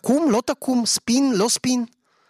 תקום, לא תקום, ספין, לא ספין?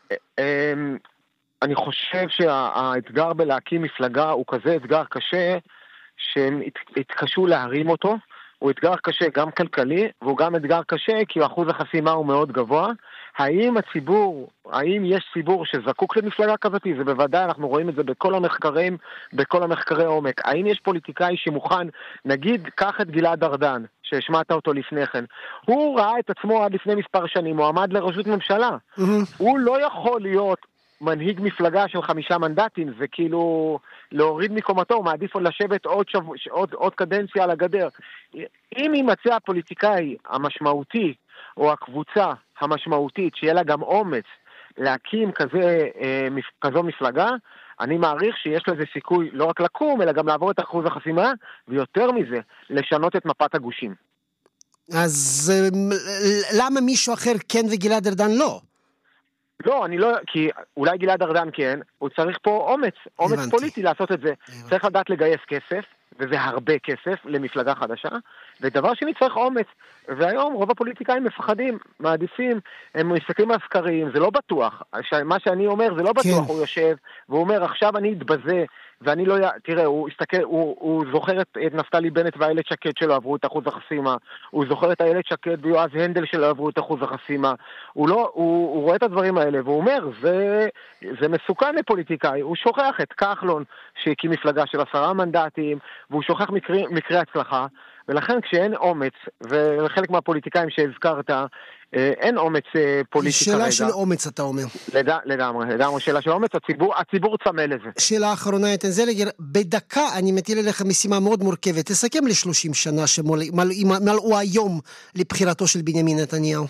אני חושב שהאתגר בלהקים מפלגה הוא כזה אתגר קשה, שהם התקשו להרים אותו. הוא אתגר קשה גם כלכלי, והוא גם אתגר קשה כי אחוז החסימה הוא מאוד גבוה. האם יש ציבור שזקוק למפלגה כזאת? זה בוודאי, אנחנו רואים את זה בכל המחקרי עומק. האם יש פוליטיקאי שמוכן, נגיד, קח את גלעד ארדן, שהשמעת אותו לפני כן. הוא ראה את עצמו עד לפני מספר שנים, הוא עמד לראשות ממשלה. הוא לא יכול להיות מנהיג מפלגה של 5 מנדטים, זה כאילו להוריד מקומתו, הוא מעדיף לשבת עוד קדנציה על הגדר. אם יימצא הפוליטיקאי המשמעותי, או הקבוצה המשמעותית, שיהיה לה גם אומץ להקים כזו מפלגה, אני מעריך שיש לזה סיכוי לא רק לקום, אלא גם לעבור את אחוז החסימה, ויותר מזה, לשנות את מפת הגושים. אז למה מישהו אחר כן וגלעד ארדן לא? לא, כי אולי גלעד ארדן כן, הוא צריך פה אומץ פוליטי לעשות את זה. צריך לדעת לגייס כסף, וזה הרבה כסף למפלגה חדשה, ודבר שני צריך אומץ, והיום רוב הפוליטיקאים מפחדים, מעדיפים, הם מסתכלים על סקרים, זה לא בטוח, מה שאני אומר זה לא בטוח, הוא יושב, והוא אומר עכשיו אני אתבזה, ואני לא, תראה, הוא זוכר את נפתלי בנט והאילת שקד שלו עברו את אחוז החסימה, הוא זוכר את האילת שקד ויועז הנדל שלו עברו את אחוז החסימה, הוא רואה את הדברים האלה, והוא אומר, זה מסוכן לפוליטיקאי, הוא שוכח את כחלון שהקים מפלגה של 10 מנדטים, והוא שוכח מקרי הצלחה, ולכן כשאין אומץ, וחלק מהפוליטיקאים שהזכרת, אין אומץ פוליטי כרגע. שאלה של אומץ, אתה אומר. לגמרי, שאלה של אומץ, הציבור צמא לזה. שאלה האחרונה, איתן זלגר, בדקה אני מטיל עליך משימה מאוד מורכבת, תסכם ל-30 שנה שמלאו היום לבחירתו של בנימין נתניהו.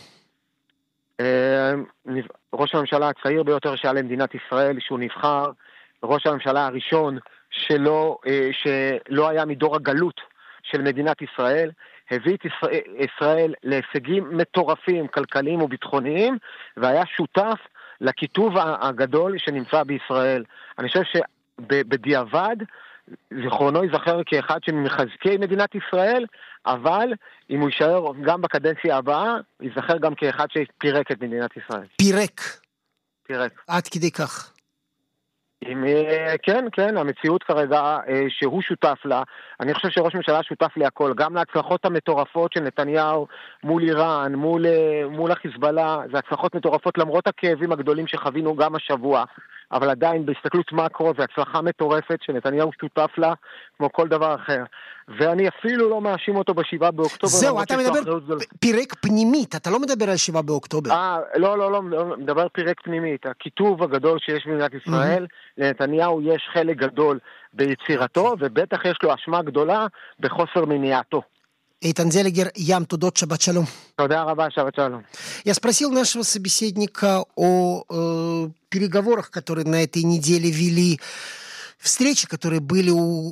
ראש הממשלה הצעיר ביותר שהיה למדינת ישראל, שהוא נבחר, ראש הממשלה הראשון שלא היה מדור הגלות של מדינת ישראל, הביא את ישראל להישגים מטורפים, כלכליים וביטחוניים, והיה שותף לכיתוב הגדול שנמצא בישראל. אני חושב שבדיעבד, זיכרונו ייזכר כאחד שמחזקי מדינת ישראל, אבל אם הוא יישאר גם בקדנציה הבאה, ייזכר גם כאחד שפירק את מדינת ישראל. פירק. עד כדי כך. כן, המציאות כרגע שהוא שותף לה, אני חושב שראש ממשלה שותף להכל, גם להצלחות המטורפות של נתניהו מול איראן, מול החיזבאללה, זה הצלחות מטורפות למרות הכאבים הגדולים שחווינו גם השבוע, אבל עדיין בהסתכלות מקרו זה הצלחה מטורפת שנתניהו שותף לה כמו כל דבר אחר. ואני אפילו לא מאשים אותו ב7 באוקטובר. זהו, אתה מדבר פירק פנימית, אתה לא מדבר על 7 באוקטובר. לא, מדבר פירק פנימית. הכיתוב הגדול שיש במדינת ישראל, לנתניהו יש חלק גדול ביצירתו, ובטח יש לו אשמה גדולה בחוסר מניעתו. Эйтан Зелегер, ям тудот, шаббат шалом. Шаббат шалом. Я спросил нашего собеседника о переговорах, которые на этой неделе вели, встречи, которые были у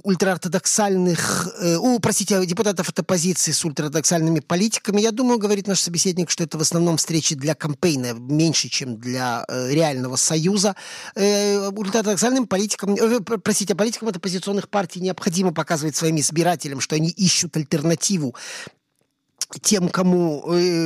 депутатов от оппозиции с ультраортодоксальными политиками. Я думаю, говорит наш собеседник, что это в основном встречи для кампейна, меньше, чем для реального союза. Ультраортодоксальным политикам, политикам от оппозиционных партий необходимо показывать своим избирателям, что они ищут альтернативу тем, кому,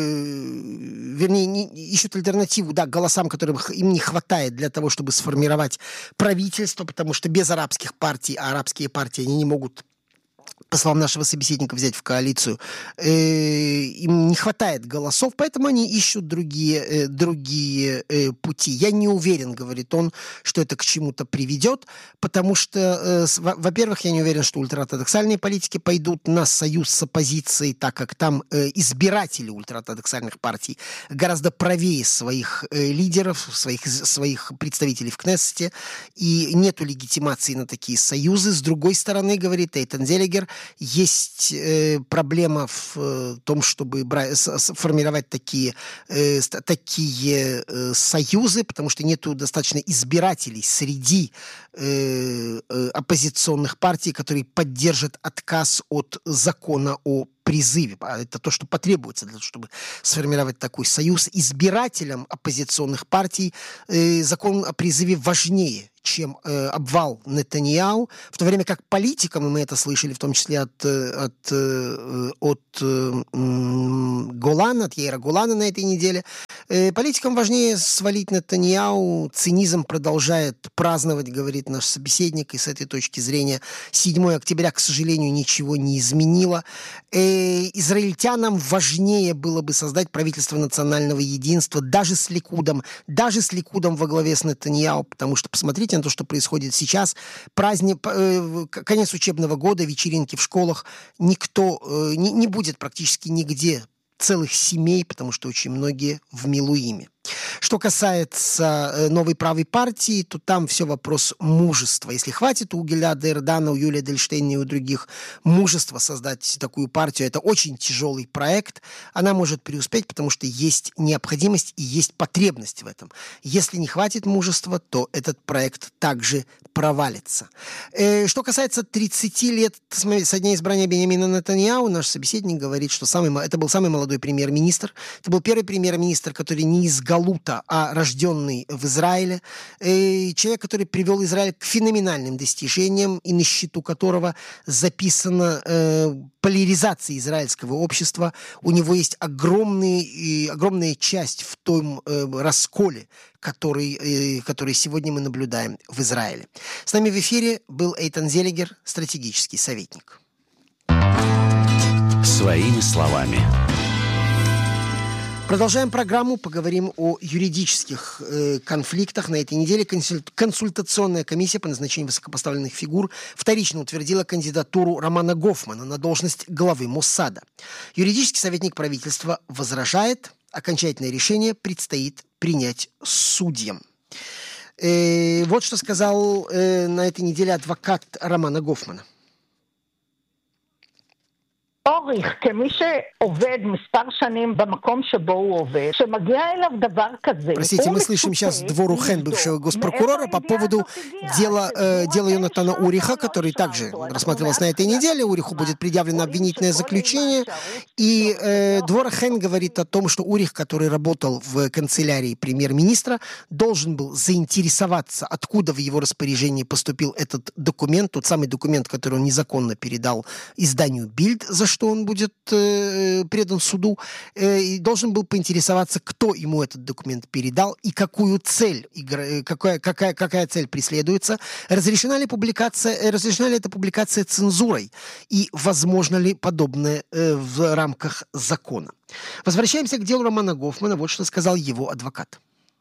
ищут альтернативу, голосам, которым им не хватает для того, чтобы сформировать правительство, потому что без арабских партий, а арабские партии, они не могут, по словам нашего собеседника, взять в коалицию, им не хватает голосов, поэтому они ищут другие пути. Я не уверен, говорит он, что это к чему-то приведет, потому что, во-первых, я не уверен, что ультраортодоксальные политики пойдут на союз с оппозицией, так как там избиратели ультраортодоксальных партий гораздо правее своих лидеров, своих представителей в Кнессете, и нету легитимации на такие союзы. С другой стороны, говорит Эйтан Зелегер, есть проблема в том, чтобы формировать такие союзы, потому что нету достаточно избирателей среди оппозиционных партий, которые поддержат отказ от закона о призыве. Это то, что потребуется для того, чтобы сформировать такой союз. Избирателям оппозиционных партий закон о призыве важнее, чем обвал Нетаньяху, в то время как политикам, и мы это слышали в том числе от Голана, от Яира Голана на этой неделе, Политикам важнее свалить Нетаньяху. Цинизм продолжает праздновать, говорит наш собеседник, и с этой точки зрения 7 октября, к сожалению, ничего не изменило. Израильтянам важнее было бы создать правительство национального единства, даже с Ликудом во главе с Нетаньяху, потому что посмотрите на то, что происходит сейчас. Праздник, конец учебного года, вечеринки в школах, никто не будет практически нигде целых семей, потому что очень многие в Милуиме. Что касается новой правой партии, то там все вопрос мужества. Если хватит у Гиляда Эрдана, у Юлии Эдельштейна и у других мужества создать такую партию, это очень тяжелый проект. Она может преуспеть, потому что есть необходимость и есть потребность в этом. Если не хватит мужества, то этот проект также провалится. Что касается 30 лет со дня избрания Беньямина Нетаньяху, наш собеседник говорит, что это был самый молодой премьер-министр. Это был первый премьер-министр, который не из Галута, а рожденный в Израиле. Человек, который привел Израиль к феноменальным достижениям, и на счету которого записана поляризация израильского общества. У него есть огромная часть в том расколе, который сегодня мы наблюдаем в Израиле. С нами в эфире был Эйтан Зелегер, стратегический советник. Своими словами. Продолжаем программу, поговорим о юридических конфликтах. На этой неделе консультационная комиссия по назначению высокопоставленных фигур вторично утвердила кандидатуру Романа Гофмана на должность главы Моссада. Юридический советник правительства возражает. Окончательное решение предстоит принять судьям. Вот что сказал на этой неделе адвокат Романа Гофмана. אוריך, כמי שעובד מספר שנים במקום שבו הוא עובד, שמגיע אליו דבר כזה... Простите, мы слышим сейчас Двору Хен, бывшего госпрокурора, по поводу дела Йонатана Уриха, который также рассматривался на этой неделе. Уриху будет предъявлено обвинительное заключение. И Двор Хен говорит о том, что Урих, который работал в канцелярии премьер-министра, должен был заинтересоваться, откуда в его распоряжении поступил этот документ, тот самый документ, который он незаконно передал изданию «Бильд», за что он будет предан суду, и должен был поинтересоваться, кто ему этот документ передал и какую цель, какая цель преследуется, разрешена ли эта публикация цензурой и возможно ли подобное в рамках закона. Возвращаемся к делу Романа Гофмана. Вот что сказал его адвокат.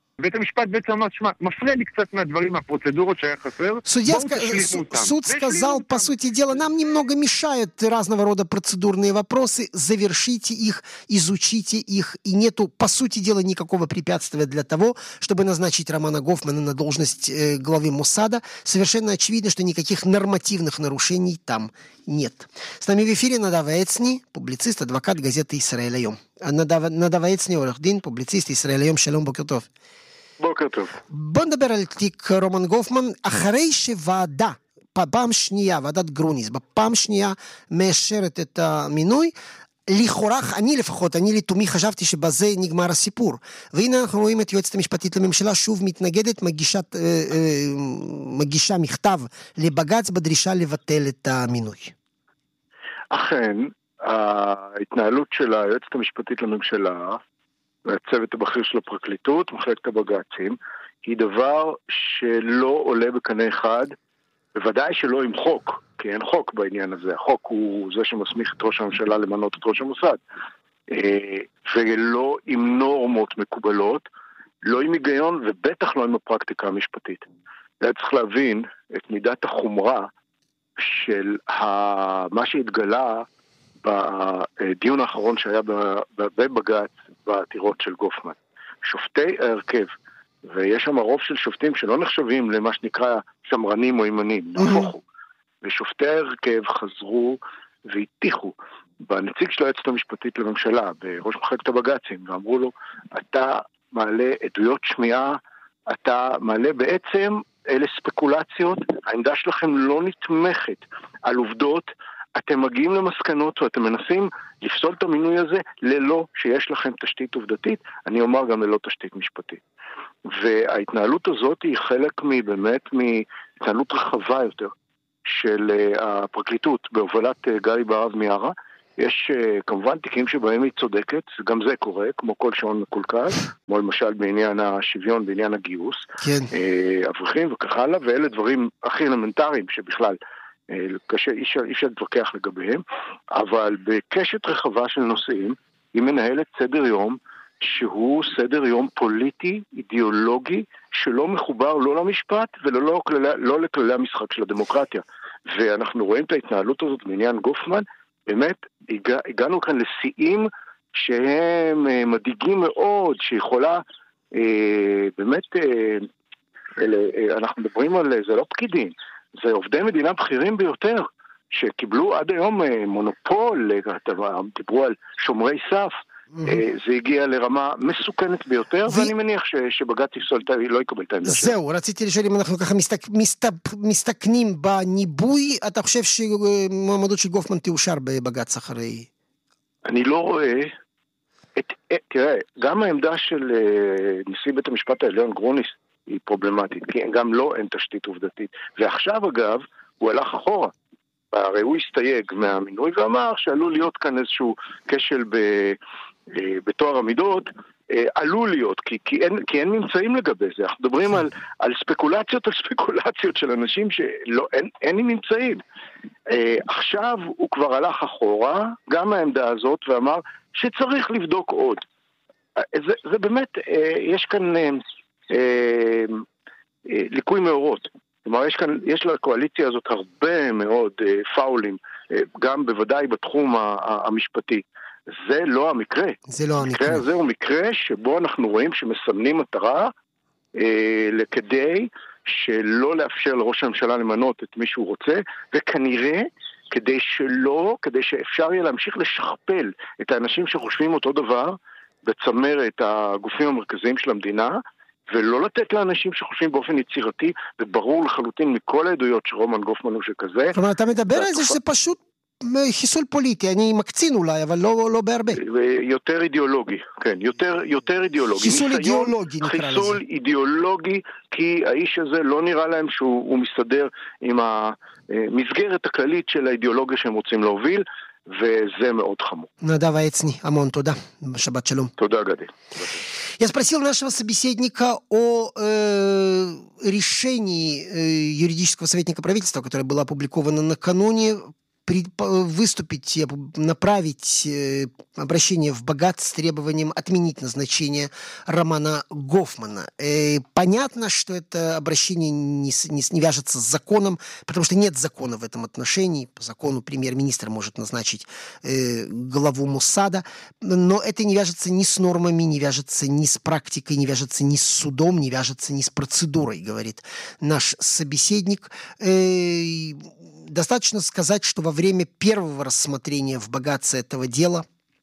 Суд сказал, по сути дела, нам немного мешают разного рода процедурные вопросы, завершите их, изучите их, и нету, по сути дела, никакого препятствия для того, чтобы назначить Романа Гофмана на должность главы Моссада. Совершенно очевидно, что никаких нормативных нарушений там нет. С нами в эфире Надав Эцни, публицист, адвокат газеты «Исраэль Айом». Надав Эцни, עורך-דין, פובליציסט, ישראל היום, שלום, בוקר טוב. בוקר טוב. בוא נדבר על תיק רומן גופמן, אחרי שוועדה, פעם שנייה, ועדת גרוניס, בפעם שנייה מאשרת את המינוי, לכאורה, אני לתומי חשבתי שבזה נגמר הסיפור. והנה אנחנו רואים את יועצת המשפטית לממשלה שוב מתנגדת, מגישה מכתב לבג"ץ בדרישה לבטל את המינוי. אכן, ההתנהלות של היועצת המשפטית לממשלה, והצוות הבכיר של הפרקליטות, מחלקת הבג"צים, היא דבר שלא עולה בקנה אחד, בוודאי שלא עם חוק, כי אין חוק בעניין הזה. החוק הוא זה שמסמיך את ראש הממשלה למנות את ראש המוסד. ולא עם נורמות מקובלות, לא עם היגיון ובטח לא עם הפרקטיקה המשפטית. היה צריך להבין את מידת החומרה של מה שהתגלה בדיון האחרון שהיה בבג"ץ בעתירות של גופמן. שופטי ההרכב, ויש שם רוב של שופטים שלא נחשבים למה שנקרא שמרנים או ימנים, נהפוכו. ושופטי ההרכב חזרו והטיחו בנציג של היועצת המשפטית לממשלה, בראש מחלקת הבג"צים, ואמרו לו, אתה מעלה עדויות שמיעה, אתה מעלה בעצם אלה ספקולציות, העמדה שלכם לא נתמכת על עובדות, אתם מגיעים למסקנות או אתם מנסים לפסול את המינוי הזה ללא שיש לכם תשתית עובדתית, אני אומר גם ללא תשתית משפטית. וההתנהלות הזאת היא חלק באמת מהתנהלות רחבה יותר של הפרקליטות בהובלת גלי בהרב מיארה, יש כמובן תיקים שבהם היא צודקת, גם זה קורה, כמו כל שעון מקולקל, כמו למשל בעניין השוויון, בעניין הגיוס, כן. אברכים וכך הלאה, ואלה דברים הכי אלמנטריים שבכלל קשה, אי אפשר להתווכח לגביהם, אבל בקשת רחבה של נושאים, היא מנהלת סדר יום, שהוא סדר יום פוליטי, אידיאולוגי, שלא מחובר לא למשפט ולא לכללי המשחק של הדמוקרטיה. ואנחנו רואים את ההתנהלות הזאת בעניין גופמן, באמת הגענו כאן לשיאים שהם מדאיגים מאוד, שיכולה באמת, אנחנו מדברים על, זה לא פקידים, זה עובדי מדינה בכירים ביותר, שקיבלו עד היום מונופול, דיברו על שומרי סף, זה הגיע לרמה מסוכנת ביותר, ואני מניח שבג"ץ יפסול לא יקבל את העמדה שלו. זהו, רציתי לשאול אם אנחנו ככה מסתכנים בניבוי, אתה חושב שמועמדות של גופמן תאושר בבג"ץ אחרי? אני לא רואה, תראה, גם העמדה של נשיא בית המשפט העליון גרוניס היא פרובלמטית, כי גם לא אין תשתית עובדתית. ועכשיו אגב, הוא הלך אחורה. הרי הוא הסתייג מהמינוי ואמר שעלול להיות כאן איזשהו כשל בתואר המידות, עלול להיות, כי אין ממצאים לגבי זה. אנחנו מדברים על ספקולציות של אנשים שאין ממצאים. עכשיו הוא כבר הלך אחורה, גם מהעמדה הזאת, ואמר שצריך לבדוק עוד. זה באמת, יש כאן ליקוי מאורות. כלומר, יש לקואליציה הזאת הרבה מאוד פאולים, גם בוודאי בתחום המשפטי. זה לא המקרה. זה לא המקרה. המקרה הזה הוא מקרה שבו אנחנו רואים שמסמנים מטרה כדי שלא לאפשר לראש הממשלה למנות את מי שהוא רוצה, וכנראה כדי שאפשר יהיה להמשיך לשכפל את האנשים שחושבים אותו דבר בצמרת הגופים המרכזיים של המדינה, ולא לתת לאנשים שחושבים באופן יצירתי, וברור לחלוטין מכל העדויות שרומן גופמן הוא שכזה. כלומר, אתה מדבר על זה שזה פשוט חיסול פוליטי, אני מקצין אולי, אבל לא בהרבה. יותר אידיאולוגי, כן, יותר אידיאולוגי. חיסול אידיאולוגי נקרא לזה. חיסול אידיאולוגי, כי האיש הזה לא נראה להם שהוא מסתדר עם המסגרת הכללית של האידיאולוגיה שהם רוצים להוביל, וזה מאוד חמור. נדב העצני, המון תודה. שבת שלום. תודה, גדי. Я спросил нашего собеседника о решении юридического советника правительства, которое было опубликовано накануне, выступить, направить обращение в БАГАТ с требованием отменить назначение Романа Гофмана. Понятно, что это обращение не вяжется с законом, потому что нет закона в этом отношении. По закону премьер-министр может назначить главу Моссада, но это не вяжется ни с нормами, не вяжется ни с практикой, не вяжется ни с судом, не вяжется ни с процедурой, говорит наш собеседник. Достаточно сказать, что во время первого рассмотрения в БАГАТе этого дела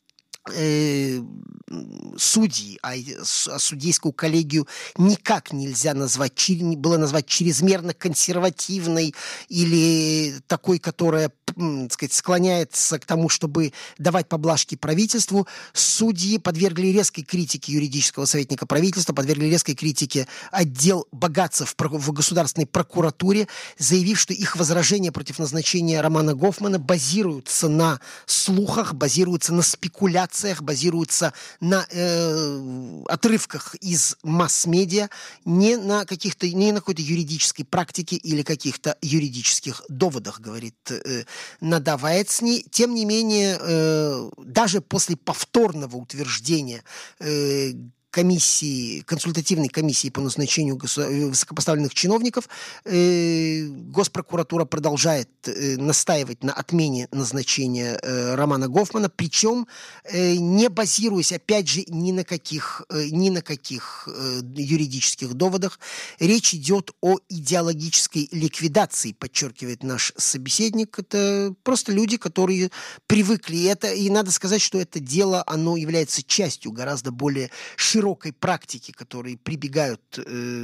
судьи, а судейскую коллегию никак нельзя было назвать чрезмерно консервативной или такой, которая, так сказать, склоняется к тому, чтобы давать поблажки правительству. Судьи подвергли резкой критике юридического советника правительства, подвергли резкой критике отдел богатцев в государственной прокуратуре, заявив, что их возражения против назначения Романа Гофмана базируются на слухах, базируются на спекуляциях, базируются на отрывках из масс-медиа, не на какой-то юридической практике или каких-то юридических доводах, говорит Надав Аэцни. Тем не менее, даже после повторного утверждения консультативной комиссии по назначению высокопоставленных чиновников, Госпрокуратура продолжает настаивать на отмене назначения Романа Гофмана, причем не базируясь, опять же, ни на каких юридических доводах. Речь идет о идеологической ликвидации, подчеркивает наш собеседник. Это просто люди, которые привыкли. И надо сказать, что это дело, оно является частью гораздо более широкой практики, которые прибегают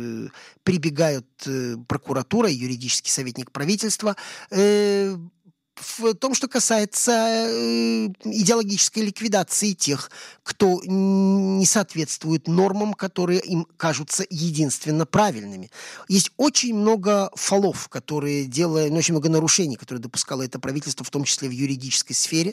прокуратура, юридический советник правительства, в том, что касается идеологической ликвидации тех, кто не соответствует нормам, которые им кажутся единственно правильными. Есть очень много фалов, которые делают, очень много нарушений, которые допускало это правительство, в том числе в юридической сфере.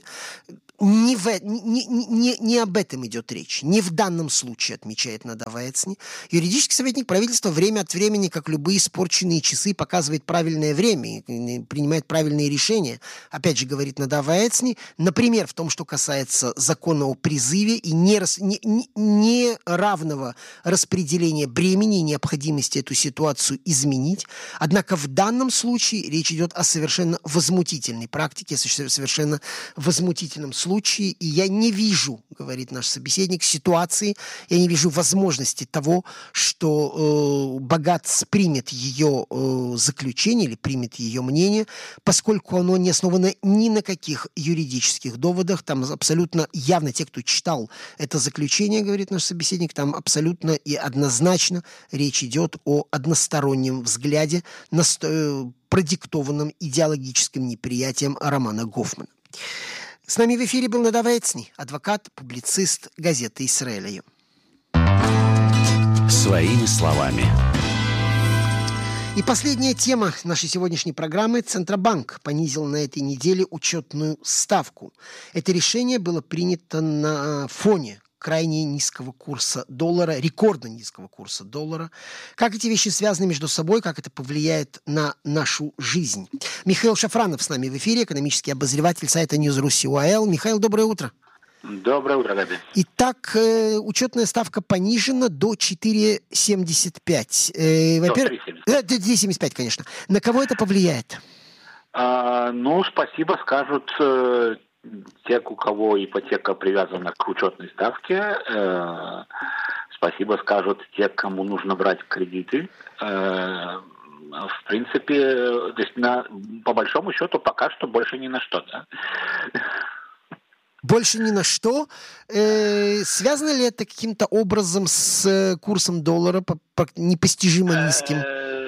Не об этом идет речь. Не в данном случае, отмечает Надав Эцни. Юридический советник правительства время от времени, как любые испорченные часы, показывает правильное время и принимает правильные решения. Опять же, говорит Надав Эцни, например, в том, что касается закона о призыве и неравного распределения бремени и необходимости эту ситуацию изменить. Однако в данном случае речь идет о совершенно возмутительной практике, совершенно возмутительном случае, и я не вижу, говорит наш собеседник, ситуации, я не вижу возможности того, что Багац примет ее заключение или примет ее мнение, поскольку оно не основано ни на каких юридических доводах. Там абсолютно явно те, кто читал это заключение, говорит наш собеседник, там абсолютно и однозначно речь идет о одностороннем взгляде, продиктованном идеологическим неприятием Романа Гофмана. С нами в эфире был Надав Эцни, адвокат, публицист газеты «Исраэль». Своими словами. И последняя тема нашей сегодняшней программы. Центробанк понизил на этой неделе учетную ставку. Это решение было принято на фоне крайне низкого курса доллара, рекордно низкого курса доллара. Как эти вещи связаны между собой, как это повлияет на нашу жизнь? Михаил Шафранов с нами в эфире, экономический обозреватель сайта News.ru.ua. Михаил, доброе утро. Доброе утро, Габи. Итак, учетная ставка понижена до 4,75. Во-первых, 3,75, конечно. На кого это повлияет? Спасибо скажут те, у кого ипотека привязана к учетной ставке. Спасибо скажут те, кому нужно брать кредиты. В принципе, то есть по большому счету пока что больше ни на что, да? Больше ни на что. Связано ли это каким-то образом с курсом доллара, непостижимо низким?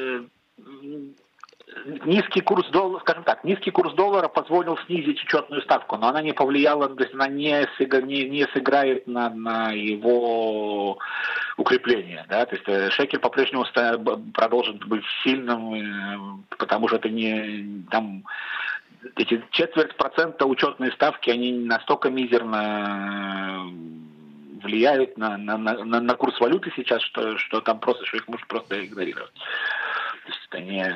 Низкий курс доллара, скажем так, низкий курс доллара позволил снизить учетную ставку, но она не повлияла, то есть она не сыграет на его укрепление, да, то есть шекель по-прежнему продолжит быть сильным, потому что это не там эти 0,25% учетной ставки, они настолько мизерно влияют на курс валюты сейчас, что там просто, что их можно просто игнорировать. То есть это не...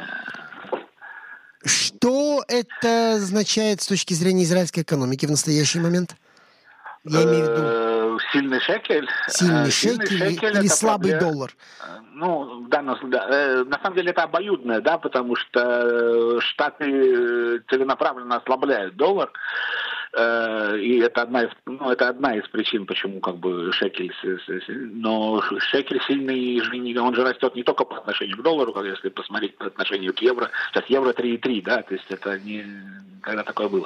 Что это означает с точки зрения израильской экономики в настоящий момент? Я имею в виду... Сильный шекель. Сильный шекель или слабый доллар? На самом деле это обоюдное, да, потому что Штаты целенаправленно ослабляют доллар. И это одна из причин, почему как бы шекель, но шекель сильный, он же растет не только по отношению к доллару, как если посмотреть по отношению к евро. Сейчас евро 3,3, да, то есть это не когда такое было.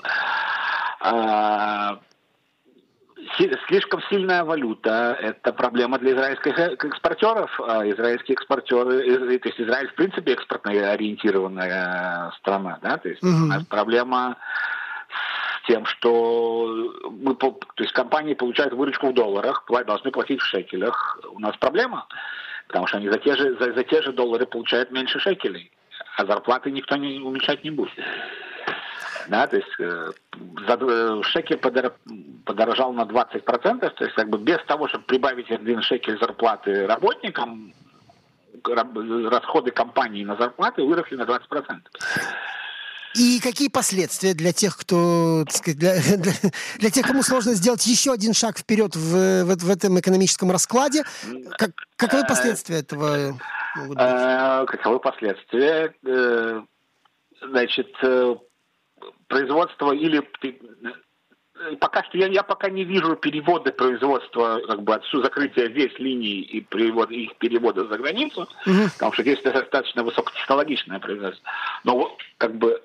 Слишком сильная валюта – это проблема для израильских экспортеров. Израильские экспортеры, то есть Израиль в принципе экспортно ориентированная страна, да, то есть у нас проблема тем, что то есть компании получают выручку в долларах, должны платить в шекелях. У нас проблема, потому что они за те же доллары получают меньше шекелей, а зарплаты никто не уменьшать не будет. Да, то есть шекель подорожал на 20%, то есть как бы без того, чтобы прибавить 1 шекель зарплаты работникам, расходы компании на зарплаты выросли на 20%. И какие последствия для тех, кто, так сказать, для тех, кому сложно сделать еще один шаг вперед в этом экономическом раскладе? Каковы последствия этого могут быть? Каковы последствия? Значит, производство или... Пока что я пока не вижу перевода производства, как бы закрытия весь линий и их перевода за границу, потому что здесь достаточно высокотехнологичное производство. Но как бы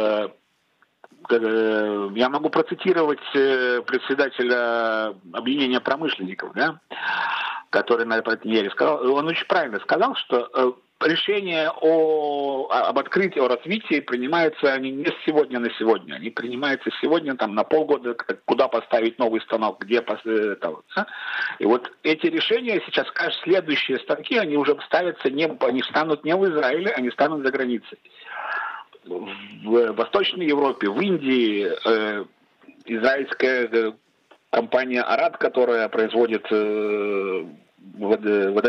я могу процитировать председателя объединения промышленников, да, который на этой неделе сказал, он очень правильно сказал, что решения об открытии, о развитии принимаются они не с сегодня на сегодня. Они принимаются сегодня там, на полгода, куда поставить новый станок, где поставить. И вот эти решения сейчас, кажется, следующие станки, они уже ставятся, они станут не в Израиле, они станут за границей. В Восточной Европе, в Индии израильская компания «Арад», которая производит водометы